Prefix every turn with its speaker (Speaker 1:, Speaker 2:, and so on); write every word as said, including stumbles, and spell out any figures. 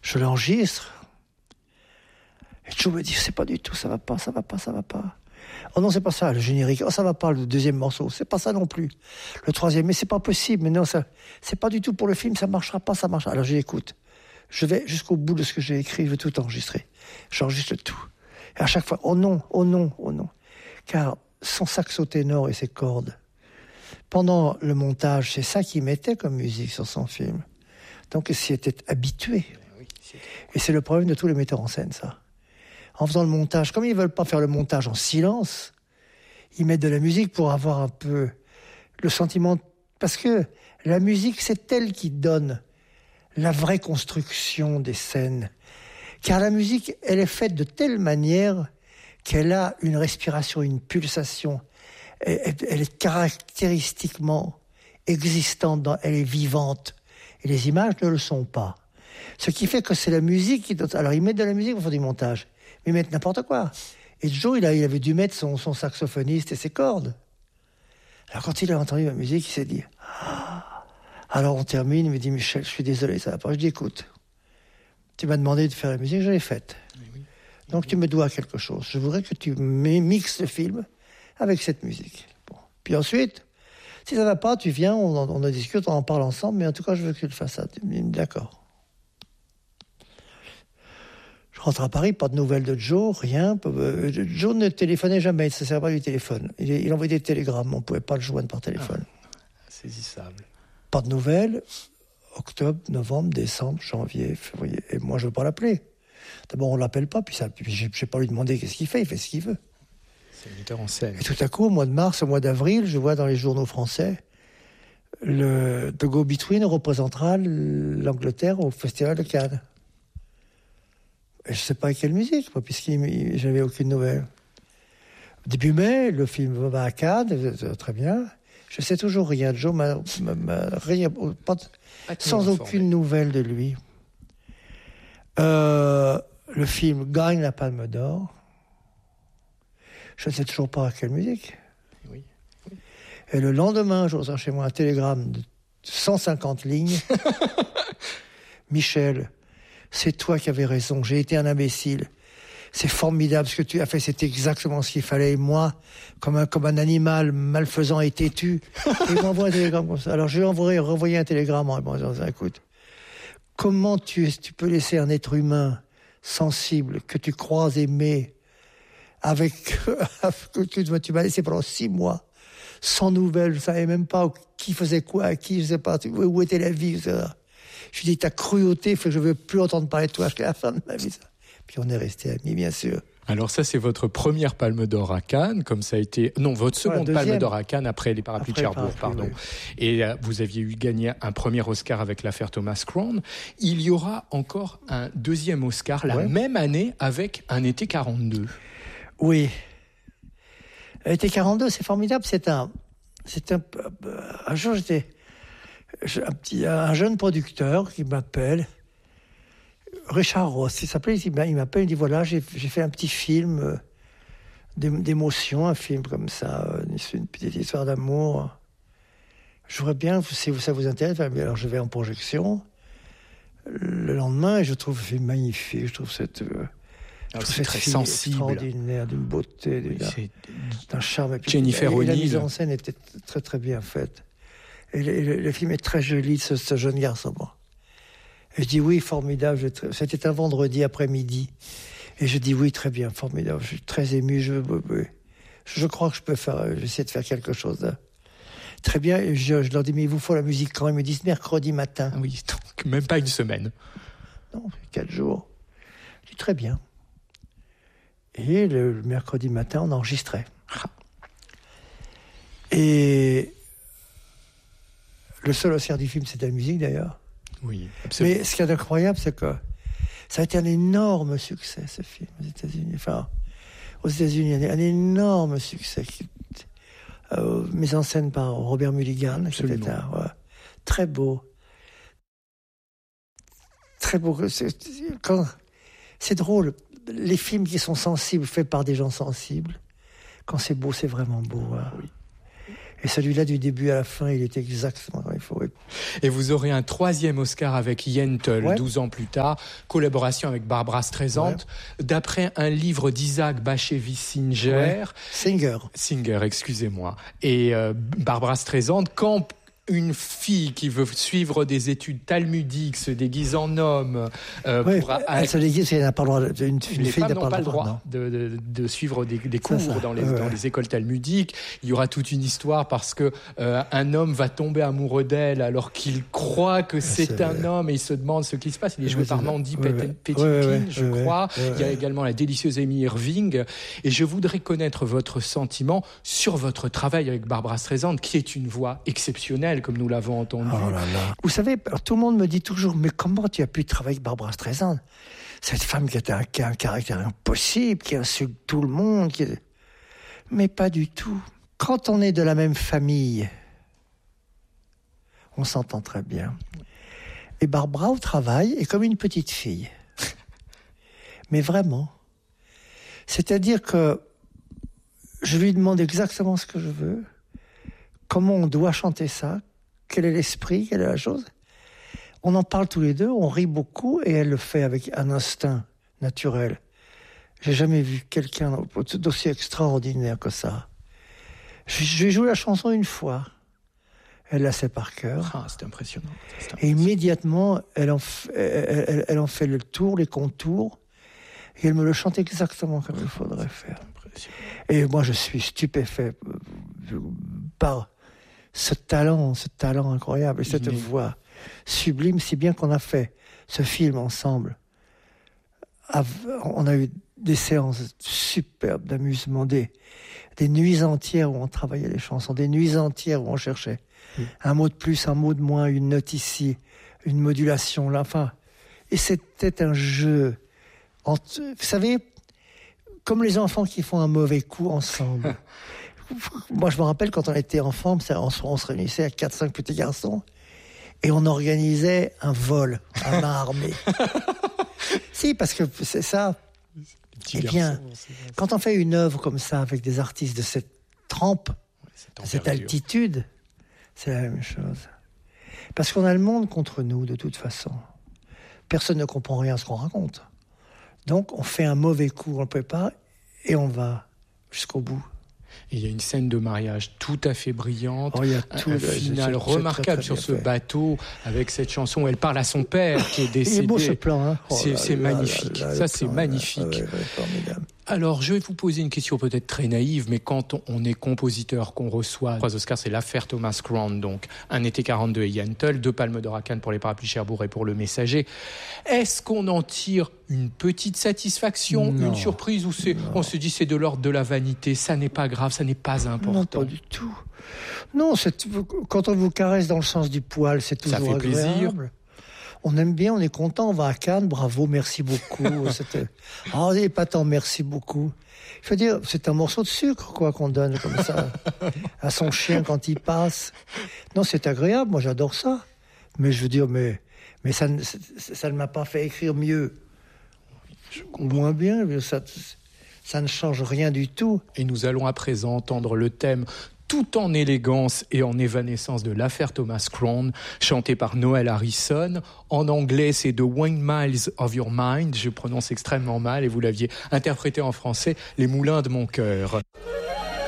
Speaker 1: Je l'enregistre. Et Joe me dit, c'est pas du tout, ça va pas, ça va pas, ça va pas. Oh non, c'est pas ça, le générique. Oh, ça va pas, le deuxième morceau. C'est pas ça non plus. Le troisième, mais c'est pas possible. Mais non, ça, c'est pas du tout pour le film, ça marchera pas, ça marchera. Alors j'écoute. Je vais jusqu'au bout de ce que j'ai écrit, je vais tout enregistrer. J'enregistre tout. Et à chaque fois, oh non, oh non, oh non. Car son saxo ténor et ses cordes, pendant le montage, c'est ça qu'il mettait comme musique sur son film. Donc il s'y était habitué. Et c'est le problème de tous les metteurs en scène, ça. En faisant le montage, comme ils ne veulent pas faire le montage en silence, ils mettent de la musique pour avoir un peu le sentiment... Parce que la musique, c'est elle qui donne la vraie construction des scènes. Car la musique, elle est faite de telle manière qu'elle a une respiration, une pulsation. Elle, elle est caractéristiquement existante, dans, elle est vivante. Et les images ne le sont pas. Ce qui fait que c'est la musique qui donne... Alors, ils mettent de la musique pour faire du montage. Mais ils mettent n'importe quoi. Et Joe, il, a, il avait dû mettre son, son saxophoniste et ses cordes. Alors, quand il a entendu ma musique, il s'est dit... Ah. Alors, on termine, il me dit, Michel, je suis désolé, ça va pas. Je dis, écoute, tu m'as demandé de faire la musique, je l'ai faite. Oui, oui. Donc, tu me dois quelque chose. Je voudrais que tu mixes le film avec cette musique. Bon. Puis ensuite, si ça va pas, tu viens, on en, on en discute, on en parle ensemble, mais en tout cas, je veux que tu le fasses ça. Tu me dis, d'accord. Je rentre à Paris, pas de nouvelles de Joe, rien. Joe ne téléphonait jamais, il ne se servait pas du téléphone. Il, il envoyait des télégrammes, on ne pouvait pas le joindre par téléphone.
Speaker 2: Ah, saisissable.
Speaker 1: Pas de nouvelles. Octobre, novembre, décembre, janvier, février. Et moi, je ne veux pas l'appeler. D'abord, on ne l'appelle pas, puis, ça, puis je n'ai pas lui demander qu'est-ce qu'il fait, il fait ce qu'il veut.
Speaker 2: C'est le metteur en scène.
Speaker 1: Et tout à coup, au mois de mars, au mois d'avril, je vois dans les journaux français, le The Go-Between représentera l'Angleterre au Festival de Cannes. Et je ne sais pas avec quelle musique, moi, puisque je n'avais aucune nouvelle. Début mai, le film va à Cannes, très bien. Je ne sais toujours rien. Joe m'a, m'a, m'a rien, pas, sans aucune nouvelle de lui. Euh, le film gagne la Palme d'Or. Je ne sais toujours pas à quelle musique.
Speaker 2: Oui. Oui.
Speaker 1: Et le lendemain, je reçois chez moi un télégramme de cent cinquante lignes. Michel, c'est toi qui avais raison, j'ai été un imbécile. C'est formidable ce que tu as fait, c'est exactement ce qu'il fallait. Et moi, comme un, comme un animal malfaisant et têtu, il m'envoie un télégramme comme ça. Alors je lui ai envoyé, renvoyé un télégramme en disant, écoute, comment tu, tu peux laisser un être humain sensible, que tu crois aimer, avec, que tu, tu m'as laissé pendant six mois, sans nouvelles, je ne savais même pas qui faisait quoi, à qui, je ne sais pas, où était la vie, et cetera. Je lui ai dit, ta cruauté fait que je ne veux plus entendre parler de toi jusqu'à la fin de ma vie. Ça. Puis on est restés amis, bien sûr.
Speaker 2: Alors ça, c'est votre première Palme d'Or à Cannes, comme ça a été... Non, votre seconde
Speaker 1: ouais,
Speaker 2: Palme d'Or à Cannes après les Parapluies de Cherbourg, pardon. Oui. Et euh, vous aviez eu gagné un premier Oscar avec l'affaire Thomas Crown. Il y aura encore un deuxième Oscar la ouais. même année avec Un été quarante-deux.
Speaker 1: Oui. Un été quarante-deux, c'est formidable. C'est un... C'est un... Un jour, j'étais... Un, petit, un jeune producteur qui m'appelle, Richard Ross, il s'appelait, il m'appelle, il dit voilà, j'ai, j'ai fait un petit film euh, d'émotion, un film comme ça, une, une petite histoire d'amour. Je voudrais bien, si ça vous intéresse, alors je vais en projection le lendemain et je trouve le film magnifique, je trouve cette, euh, je trouve cette
Speaker 2: très
Speaker 1: fille
Speaker 2: sensible,
Speaker 1: extraordinaire, d'une beauté, d'une,
Speaker 2: oui,
Speaker 1: d'un charme.
Speaker 2: Jennifer
Speaker 1: et,
Speaker 2: O'Neill.
Speaker 1: Et la mise en scène était très très bien faite. Et le, le, le film est très joli, ce, ce jeune garçon. Bon. Et je dis oui, formidable. Je, c'était un vendredi après-midi. Et je dis oui, très bien, formidable. Je suis très ému. Je, je, je crois que je peux faire, j'essaie de faire quelque chose. Là. Très bien. Et je, je leur dis, mais il vous faut la musique quand? Ils me disent mercredi matin.
Speaker 2: Ah oui, donc même pas une semaine.
Speaker 1: Non, quatre jours. Je dis très bien. Et le, le mercredi matin, on enregistrait. Et le seul Oscar du film, c'était la musique, d'ailleurs.
Speaker 2: Oui, absolument.
Speaker 1: Mais ce qui est incroyable, c'est que ça a été un énorme succès, ce film, aux États-Unis. Enfin, aux États-Unis, un énorme succès. Euh, mis en scène par Robert Mulligan. C'était un, ouais, très beau. Très beau. C'est, quand, c'est drôle. Les films qui sont sensibles, faits par des gens sensibles, quand c'est beau, c'est vraiment beau. Hein. Oui. Et celui-là, du début à la fin, il était exactement comme il faut.
Speaker 2: Et vous aurez un troisième Oscar avec Yentl, ouais. douze ans plus tard, collaboration avec Barbra Streisand, ouais. d'après un livre d'Isaac Bashevis Singer.
Speaker 1: Ouais. Singer.
Speaker 2: Singer, excusez-moi. Et euh, Barbra Streisand, quand une fille qui veut suivre des études talmudiques se déguise en homme. Euh,
Speaker 1: oui,
Speaker 2: pour
Speaker 1: elle a... se déguise, elle n'a pas le droit. Une, une
Speaker 2: les
Speaker 1: fille
Speaker 2: femmes n'ont pas le droit,
Speaker 1: droit
Speaker 2: de, de, de suivre des, des cours
Speaker 1: ça, ça.
Speaker 2: Dans, les,
Speaker 1: Ouais.
Speaker 2: dans les écoles talmudiques. Il y aura toute une histoire parce que euh, un homme va tomber amoureux d'elle alors qu'il croit que c'est, c'est un homme et il se demande ce qui se passe. Il est joué par Mandy
Speaker 1: ouais,
Speaker 2: Patinkin,
Speaker 1: ouais, ouais,
Speaker 2: je
Speaker 1: ouais,
Speaker 2: crois.
Speaker 1: Ouais, ouais.
Speaker 2: Il y a également la délicieuse Amy Irving. Et je voudrais connaître votre sentiment sur votre travail avec Barbra Streisand, qui est une voix exceptionnelle, comme nous l'avons entendu.
Speaker 1: Oh là là. Vous savez, tout le monde me dit toujours, mais comment tu as pu travailler avec Barbra Streisand ? Cette femme qui a un, qui a un caractère impossible, qui insulte tout le monde. Qui... Mais pas du tout. Quand on est de la même famille, on s'entend très bien. Et Barbra, au travail, est comme une petite fille. Mais vraiment. C'est-à-dire que je lui demande exactement ce que je veux, comment on doit chanter ça, quel est l'esprit, quelle est la chose. On en parle tous les deux, on rit beaucoup et elle le fait avec un instinct naturel. J'ai jamais vu quelqu'un d'aussi extraordinaire que ça. J'ai joué la chanson une fois. Elle la sait par cœur.
Speaker 2: Ah, c'est impressionnant. C'est impressionnant.
Speaker 1: Et immédiatement, elle en, fait, elle, elle, elle en fait le tour, les contours. Et elle me le chante exactement comme il faudrait faire. Et moi, je suis stupéfait par ce talent, ce talent incroyable et cette mmh. voix sublime, si bien qu'on a fait ce film ensemble. On a eu des séances superbes d'amusement, des, des nuits entières où on travaillait les chansons, des nuits entières où on cherchait mmh. un mot de plus, un mot de moins, une note ici, une modulation là. Enfin, et c'était un jeu. Entre, vous savez, comme les enfants qui font un mauvais coup ensemble. Moi, je me rappelle quand on était enfant, on se réunissait à quatre cinq petits garçons et on organisait un vol à main armée. Si, parce que c'est ça. Eh bien, quand on fait une œuvre comme ça avec des artistes de cette trempe, de cette altitude, c'est la même chose. Parce qu'on a le monde contre nous, de toute façon. Personne ne comprend rien à ce qu'on raconte. Donc, on fait un mauvais coup, on le prépare et on va jusqu'au bout.
Speaker 2: Il y a une scène de mariage tout à fait brillante,
Speaker 1: oh, il y a tout,
Speaker 2: un, un final c'est, c'est remarquable très, très sur ce fait. bateau avec cette chanson où elle parle à son père qui est décédé.
Speaker 1: Il est beau ce plan, hein.
Speaker 2: oh c'est,
Speaker 1: là,
Speaker 2: c'est
Speaker 1: là,
Speaker 2: magnifique,
Speaker 1: là, là,
Speaker 2: ça c'est
Speaker 1: plan,
Speaker 2: magnifique.
Speaker 1: Là, ouais, ouais, formidable.
Speaker 2: Alors, je vais vous poser une question peut-être très naïve, mais quand on est compositeur, qu'on reçoit trois Oscars, c'est l'affaire Thomas Crown, donc Un été quarante-deux et Yentl, deux palmes d'or à Cannes pour Les Parapluies Cherbourg et pour Le Messager. Est-ce qu'on en tire une petite satisfaction, non, une surprise, ou c'est, on se dit c'est de l'ordre de la vanité, ça n'est pas grave, ça n'est pas important?
Speaker 1: Non, pas du tout. Non, c'est, quand on vous caresse dans le sens du poil, c'est toujours agréable. Ça fait
Speaker 2: agréable.
Speaker 1: plaisir. On aime bien, on est content, on va à Cannes, bravo, merci beaucoup. C'était... Oh, il n'est pas tant merci beaucoup. Je veux dire, c'est un morceau de sucre, quoi, qu'on donne comme ça à son chien quand il passe. Non, c'est agréable, moi j'adore ça. Mais je veux dire, mais, mais ça, ça, ça ne m'a pas fait écrire mieux ou moins bien. Ça, ça ne change rien du tout.
Speaker 2: Et nous allons à présent entendre le thème tout en élégance et en évanescence de l'affaire Thomas Crown, chanté par Noel Harrison. En anglais, c'est The Windmills of Your Mind. Je prononce extrêmement mal et vous l'aviez interprété en français, Les moulins de mon cœur.